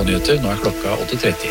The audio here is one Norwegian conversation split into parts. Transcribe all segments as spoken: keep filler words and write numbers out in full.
Nyheter, nå er klokka åtte tretti.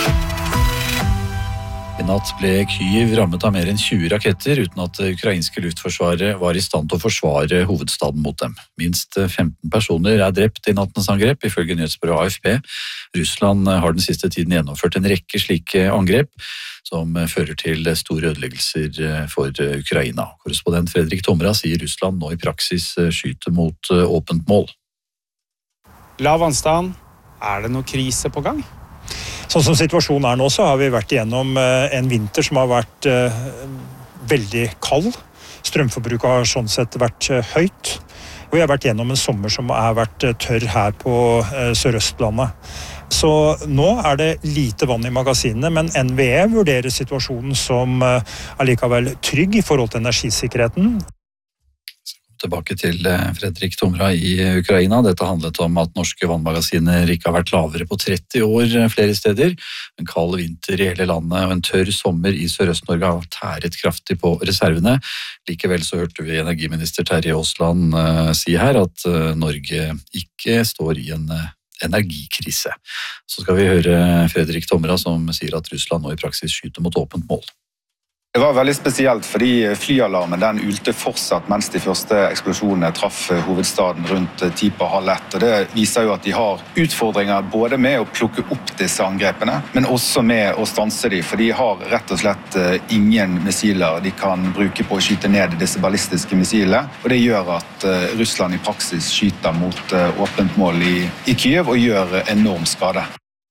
I natt ble Kyiv rammet av mer enn tjue raketter uten at det ukrainske luftforsvaret var i stand til å forsvare hovedstaden mot dem. Minst femten personer er drept i nattens angrep, ifølge nyhetsbyrået A F P. Russland har den siste tiden gjennomført en rekke slike angrep, som fører til store ødeleggelser for Ukraina. Korrespondent Fredrik Tomra sier Russland nå i praksis skyter mot åpent mål. Lav vannstand, er det noe krise på gang? Sånn som situasjonen er nå, så har vi vært igjennom en vinter som har vært uh, veldig kald. Strømforbruket har sånn sett vært uh, høyt. Og vi har vært igjennom en sommer som har vært uh, tørr her på uh, Sør-Østlandet. Så nå er det lite vann i magasinene, men N V E vurderer situasjonen som uh, allikevel trygg i forhold til energisikkerheten. Tilbake til Fredrik Tomra i Ukraina. Dette handlet om at norske vannmagasiner ikke har vært lavere på tretti år flere steder. En kald vinter i hele landet og en tørr sommer i Sørøst-Norge har tæret kraftig på reservene. Likevel så hørte vi energiminister Terje Aasland si her at Norge ikke står i en energikrise. Så skal vi høre Fredrik Tomra som sier at Russland nå i praksis skyter mot åpent mål. Det var veldig spesielt fordi flyalarmen den ulte fortsatt mens de første eksplosjonene traff hovedstaden rundt ti på halv ett. Og det viser jo at de har utfordringer både med å plukke opp disse angrepene, men også med å stanse dem, for de har rett og slett ingen missiler de kan bruke på å skyte ned disse ballistiske missilene. Og det gjør at Russland i praksis skyter mot åpent mål i, i Kyiv og gjør enorm skade.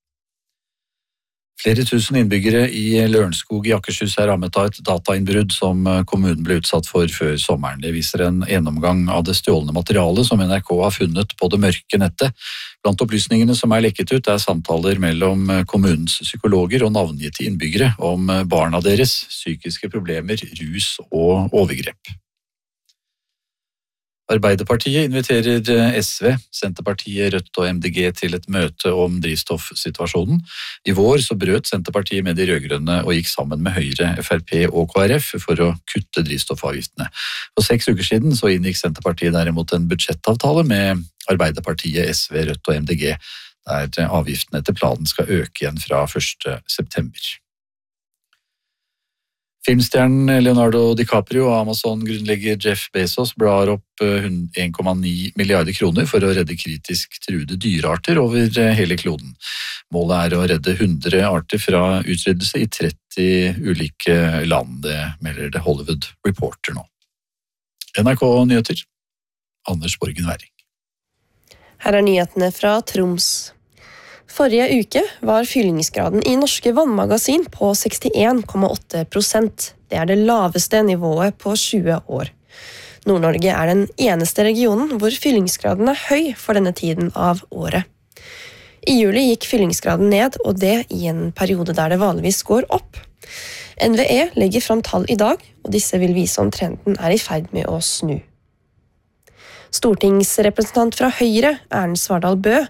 Flere tusen innbyggere i Lørenskog i Akershus er rammet av et datainnbrudd som kommunen ble utsatt for før sommeren. Det viser en gjennomgang av det stjålne materialet som N R K har funnet på det mørke nettet. Blant opplysningene som er lekket ut er samtaler mellom kommunens psykologer og navngitte innbyggere om barna deres, psykiske problemer, rus og overgrep. Arbeiderpartiet inviterer S V, Senterpartiet, Rødt og M D G til et møte om drivstoffsituasjonen. I vår så brøt Senterpartiet med de rødgrønne og gikk sammen med Høyre, F R P og K R F for å kutte drivstoffavgiftene. For seks uker siden så inngikk Senterpartiet derimot en budsjettavtale med Arbeiderpartiet, S V, Rødt og M D G, der avgiftene etter planen skal øke igjen fra første september. Filmstjernen Leonardo DiCaprio og Amazon-grunnlegger Jeff Bezos blar opp en komma ni milliarder kroner for å redde kritisk truede dyrearter over hele kloden. Målet er å redde hundre arter fra utryddelse i tretti ulike land, det melder The Hollywood Reporter nå. N R K Nyheter, Anders Borgen Werring. Her er nyhetene fra Troms. Forrige uke var fyllingsgraden i norske vannmagasin på sekstien komma åtte prosent. Det er det laveste nivået på tjue år. Nord-Norge er den eneste regionen hvor fyllingsgraden er høy for denne tiden av året. I juli gikk fyllingsgraden ned, og det i en periode der det vanligvis går opp. N V E legger fram tall i dag, og disse vil vise om trenden er i ferd med å snu. Stortingsrepresentant fra Høyre, Erlend Svardal Bøe,